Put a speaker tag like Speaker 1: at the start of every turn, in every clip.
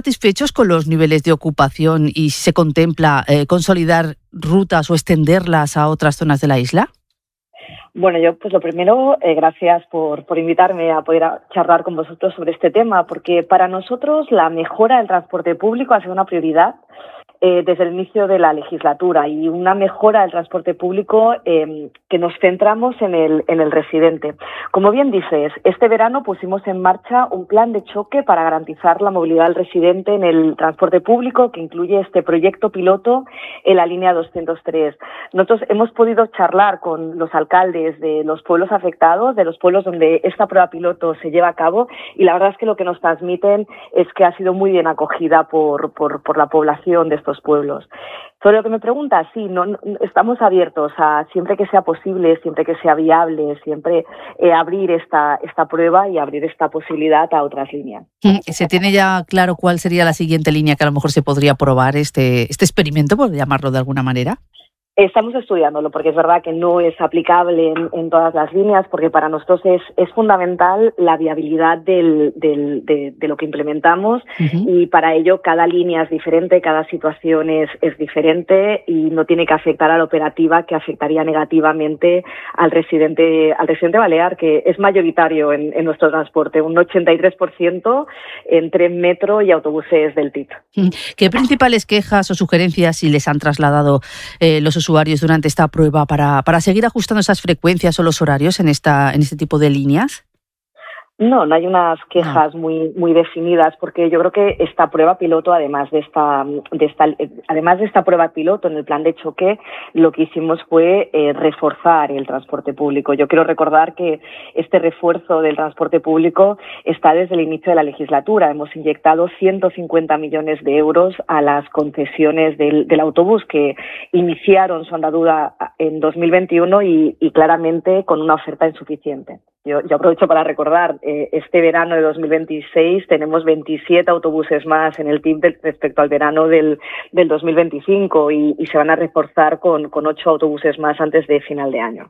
Speaker 1: satisfechos con los niveles de ocupación y se contempla consolidar rutas o extenderlas a otras zonas de la isla?
Speaker 2: Bueno, yo pues lo primero, gracias por invitarme a poder charlar con vosotros sobre este tema, porque para nosotros la mejora del transporte público ha sido una prioridad desde el inicio de la legislatura, y una mejora del transporte público que nos centramos en el residente. Como bien dices, este verano pusimos en marcha un plan de choque para garantizar la movilidad del residente en el transporte público, que incluye este proyecto piloto en la línea 203. Nosotros hemos podido charlar con los alcaldes de los pueblos afectados, de los pueblos donde esta prueba piloto se lleva a cabo, y la verdad es que lo que nos transmiten es que ha sido muy bien acogida por la población de estos pueblos. Sobre lo que me preguntas, sí, no estamos abiertos a, siempre que sea posible, siempre que sea viable, siempre abrir esta prueba y abrir esta posibilidad a otras líneas.
Speaker 1: ¿Se tiene ya claro cuál sería la siguiente línea que a lo mejor se podría probar este experimento, por llamarlo de alguna manera?
Speaker 2: Estamos estudiándolo, porque es verdad que no es aplicable en todas las líneas, porque para nosotros es fundamental la viabilidad de lo que implementamos, y para ello cada línea es diferente, cada situación es diferente, y no tiene que afectar a la operativa, que afectaría negativamente al residente balear, que es mayoritario en nuestro transporte, un 83% en tren, metro y autobuses del TIP.
Speaker 1: ¿Qué principales quejas o sugerencias si les han trasladado los usuarios durante esta prueba para seguir ajustando esas frecuencias o los horarios en este tipo de líneas?
Speaker 2: No hay unas quejas muy definidas, porque yo creo que esta prueba piloto, además de esta prueba piloto en el plan de choque, lo que hicimos fue reforzar el transporte público. Yo quiero recordar que este refuerzo del transporte público está desde el inicio de la legislatura. Hemos inyectado 150 millones de euros a las concesiones del autobús, que iniciaron su andadura en 2021 y claramente con una oferta insuficiente. Yo aprovecho para recordar, este verano de 2026 tenemos 27 autobuses más en el TIP respecto al verano del 2025, y se van a reforzar con 8 autobuses más antes de final de año.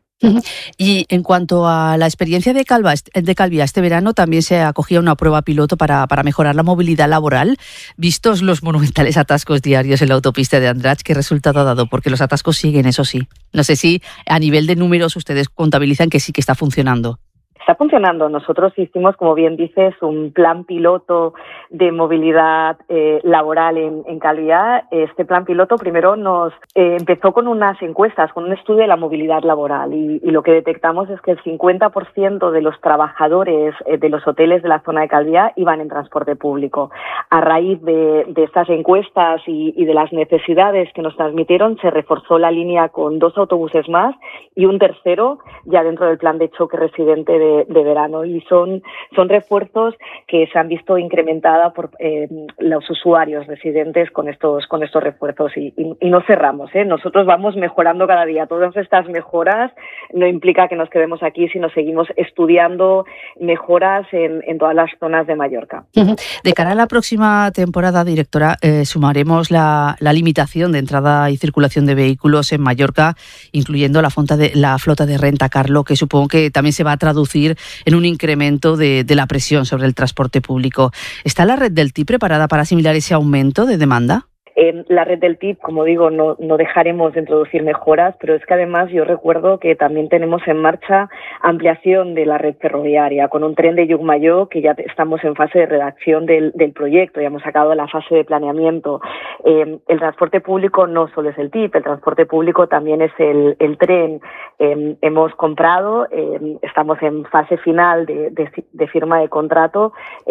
Speaker 1: Y en cuanto a la experiencia de Calviá, este verano también se acogía una prueba piloto para mejorar la movilidad laboral. Vistos los monumentales atascos diarios en la autopista de Andratx, ¿qué resultado ha dado? Porque los atascos siguen, eso sí. No sé si a nivel de números ustedes contabilizan que sí que está funcionando.
Speaker 2: Está funcionando. Nosotros hicimos, como bien dices, un plan piloto de movilidad laboral en Calviá. Este plan piloto primero nos empezó con unas encuestas, con un estudio de la movilidad laboral, y lo que detectamos es que el 50% de los trabajadores de los hoteles de la zona de Calviá iban en transporte público. A raíz de estas encuestas y de las necesidades que nos transmitieron, se reforzó la línea con 2 autobuses más y un tercero ya dentro del plan de choque residente de verano, y son refuerzos que se han visto incrementada por los usuarios residentes con estos refuerzos, y no cerramos, nosotros vamos mejorando cada día. Todas estas mejoras no implica que nos quedemos aquí, sino seguimos estudiando mejoras en todas las zonas de Mallorca.
Speaker 1: De cara a la próxima temporada, directora, sumaremos la limitación de entrada y circulación de vehículos en Mallorca, incluyendo la flota de Renta Car, que supongo que también se va a traducir en un incremento de la presión sobre el transporte público. ¿Está la red del TIP preparada para asimilar ese aumento de demanda?
Speaker 2: La red del TIP, como digo, no dejaremos de introducir mejoras, pero es que además yo recuerdo que también tenemos en marcha ampliación de la red ferroviaria con un tren de Llucmajor, que ya estamos en fase de redacción del proyecto, ya hemos acabado la fase de planeamiento. El transporte público no solo es el TIP, el transporte público también es el tren. Hemos comprado, estamos en fase final de firma de contrato,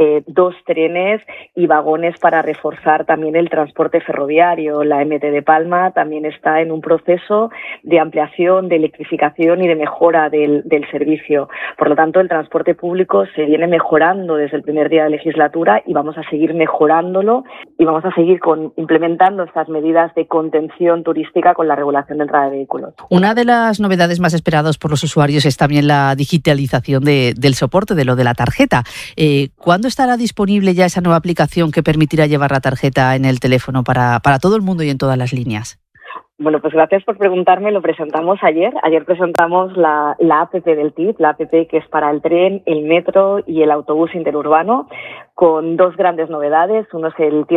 Speaker 2: 2 trenes y vagones para reforzar también el transporte ferroviario. La MT de Palma también está en un proceso de ampliación, de electrificación y de mejora del servicio. Por lo tanto, el transporte público se viene mejorando desde el primer día de legislatura, y vamos a seguir mejorándolo, y vamos a seguir implementando estas medidas de contención turística con la regulación de entrada de vehículos.
Speaker 1: Una de las novedades más esperadas por los usuarios es también la digitalización del soporte, de lo de la tarjeta. ¿Cuándo estará disponible ya esa nueva aplicación que permitirá llevar la tarjeta en el teléfono para todo el mundo y en todas las líneas?
Speaker 2: Bueno, pues gracias por preguntarme. Lo presentamos ayer. Ayer presentamos la app del TIP, la app que es para el tren, el metro y el autobús interurbano, con 2 grandes novedades. Uno es el